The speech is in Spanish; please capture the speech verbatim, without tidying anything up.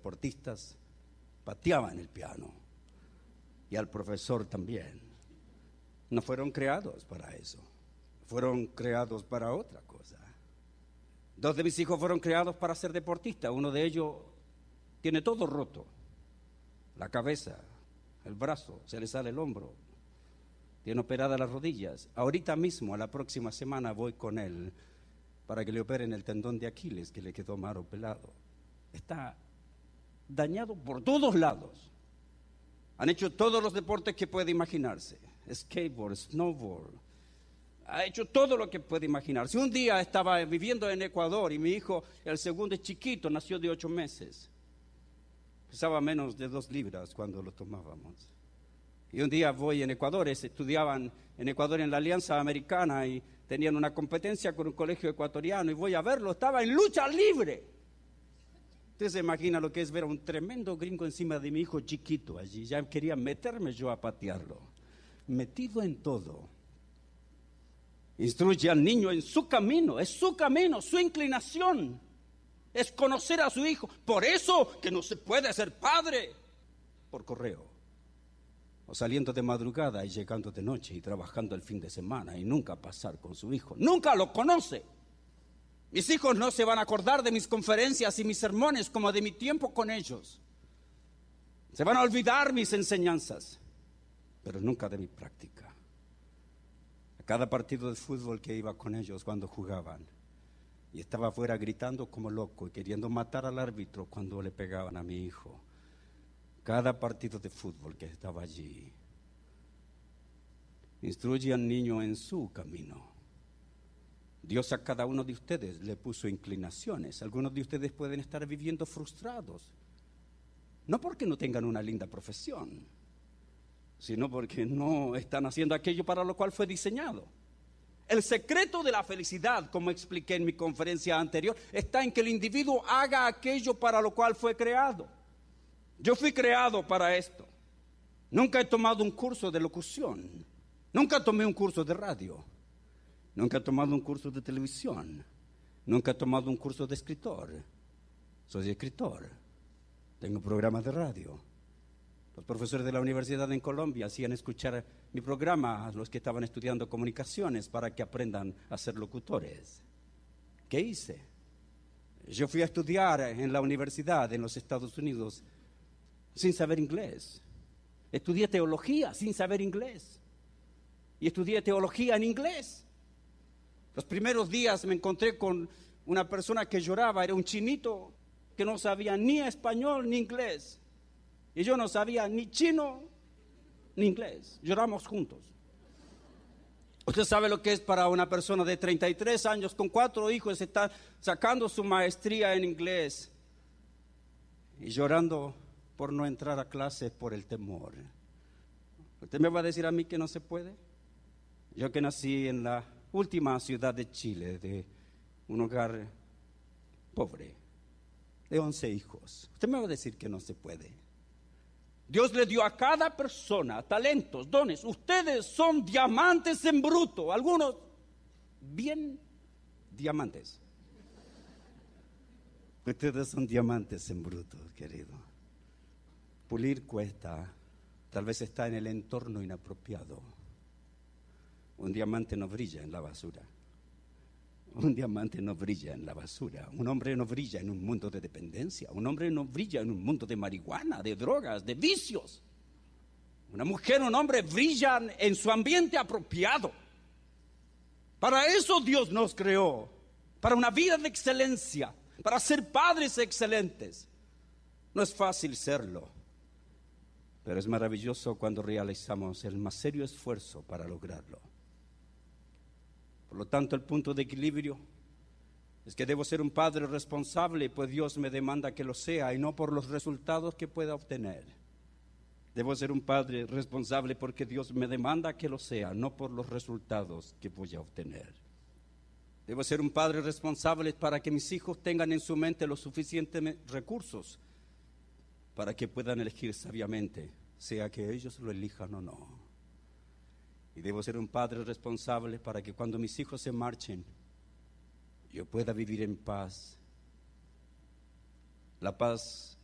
deportistas pateaban el piano y al profesor también. No fueron creados para eso, fueron creados para otra cosa. Dos de mis hijos fueron creados para ser deportistas. Uno de ellos tiene todo roto, la cabeza, el brazo, se le sale el hombro, tiene operadas las rodillas. Ahorita mismo, a la próxima semana, voy con él para que le operen el tendón de Aquiles, que le quedó malo pelado. Está dañado por todos lados. Han hecho todos los deportes que puede imaginarse: skateboard, snowboard. Ha hecho todo lo que puede imaginarse. Un día estaba viviendo en Ecuador y mi hijo, el segundo, es chiquito, nació de ocho meses. Pesaba menos de dos libras cuando lo tomábamos. Y un día voy en Ecuador, estudiaban en Ecuador en la Alianza Americana y tenían una competencia con un colegio ecuatoriano y voy a verlo, estaba en lucha libre. Usted se imagina lo que es ver a un tremendo gringo encima de mi hijo chiquito allí. Ya quería meterme yo a patearlo. Metido en todo. Instruye al niño en su camino, es su camino, su inclinación. Es conocer a su hijo. Por eso que no se puede ser padre por correo, o saliendo de madrugada y llegando de noche y trabajando el fin de semana y nunca pasar con su hijo. Nunca lo conoce. Mis hijos no se van a acordar de mis conferencias y mis sermones como de mi tiempo con ellos. Se van a olvidar mis enseñanzas, pero nunca de mi práctica. A cada partido de fútbol que iba con ellos cuando jugaban, y estaba afuera gritando como loco y queriendo matar al árbitro cuando le pegaban a mi hijo. Cada partido de fútbol que estaba allí. Instruye al niño en su camino. Dios a cada uno de ustedes le puso inclinaciones. Algunos de ustedes pueden estar viviendo frustrados, no porque no tengan una linda profesión, sino porque no están haciendo aquello para lo cual fue diseñado. El secreto de la felicidad, como expliqué en mi conferencia anterior, está en que el individuo haga aquello para lo cual fue creado. Yo fui creado para esto. Nunca he tomado un curso de locución, nunca tomé un curso de radio, nunca he tomado un curso de televisión, nunca he tomado un curso de escritor. Soy escritor, tengo programas de radio. Los profesores de la universidad en Colombia hacían escuchar mi programa a los que estaban estudiando comunicaciones para que aprendan a ser locutores. ¿Qué hice? Yo fui a estudiar en la universidad en los Estados Unidos sin saber inglés. Estudié teología sin saber inglés. Y estudié teología en inglés. Los primeros días me encontré con una persona que lloraba, era un chinito que no sabía ni español ni inglés. Y yo no sabía ni chino ni inglés. Lloramos juntos. Usted sabe lo que es para una persona de treinta y tres años con cuatro hijos estar sacando su maestría en inglés y llorando por no entrar a clase por el temor. ¿Usted me va a decir a mí que no se puede? Yo que nací en la última ciudad de Chile, de un hogar pobre, de once hijos. ¿Usted me va a decir que no se puede? Dios le dio a cada persona talentos, dones. Ustedes son diamantes en bruto, algunos bien diamantes. Ustedes son diamantes en bruto, querido. Pulir cuesta, tal vez está en el entorno inapropiado. Un diamante no brilla en la basura. Un diamante no brilla en la basura. Un hombre no brilla en un mundo de dependencia. Un hombre no brilla en un mundo de marihuana, de drogas, de vicios. Una mujer, un hombre brillan en su ambiente apropiado. Para eso Dios nos creó. Para una vida de excelencia. Para ser padres excelentes. No es fácil serlo. Pero es maravilloso cuando realizamos el más serio esfuerzo para lograrlo. Por lo tanto, el punto de equilibrio es que debo ser un padre responsable, pues Dios me demanda que lo sea, y no por los resultados que pueda obtener. Debo ser un padre responsable porque Dios me demanda que lo sea, no por los resultados que voy a obtener. Debo ser un padre responsable para que mis hijos tengan en su mente los suficientes recursos para que puedan elegir sabiamente, sea que ellos lo elijan o no. Y debo ser un padre responsable para que cuando mis hijos se marchen, yo pueda vivir en paz. La paz